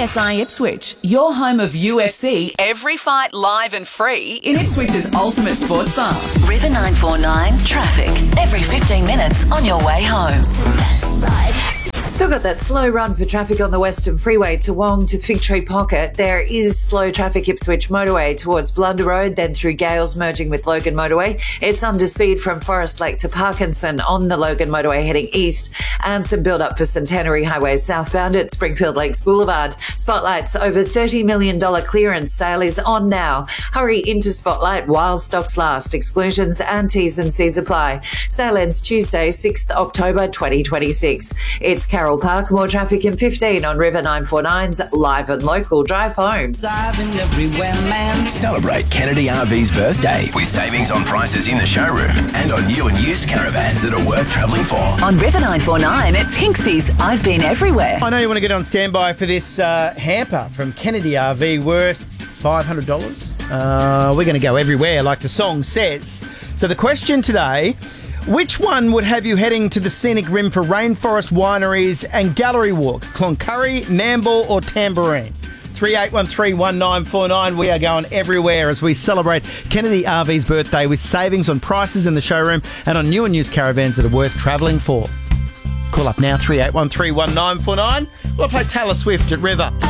ASI Ipswich, your home of UFC, every fight live and free in Ipswich's ultimate sports bar. River 949 traffic every 15 minutes on your way home. Still got that slow run for traffic on the Western Freeway, Toowong to Fig Tree Pocket. There is slow traffic Ipswich Motorway towards Blunder Road, then through Gales merging with Logan Motorway. It's under speed from Forest Lake to Parkinson on the Logan Motorway heading east, and some build up for Centenary Highway southbound at Springfield Lakes Boulevard. Spotlight's over $30 million clearance sale is on now. Hurry into Spotlight while stocks last. Exclusions and T's and C's apply. Sale ends Tuesday, 6th October 2026. It's Carol Park. More traffic in 15 on River 949's Live and Local Drive Home. Celebrate Kennedy RV's birthday with savings on prices in the showroom and on new and used caravans that are worth travelling for. On River 949, it's Hinksy's I've Been Everywhere. I know you want to get on standby for this hamper from Kennedy RV worth $500. We're going to go everywhere, like the song says. So the question today: which one would have you heading to the scenic rim for Rainforest Wineries and Gallery Walk? Cloncurry, Nambour or Tambourine? 38131949. We are going everywhere as we celebrate Kennedy RV's birthday with savings on prices in the showroom and on new and used caravans that are worth travelling for. Call up now, 38131949. We'll play Taylor Swift at River.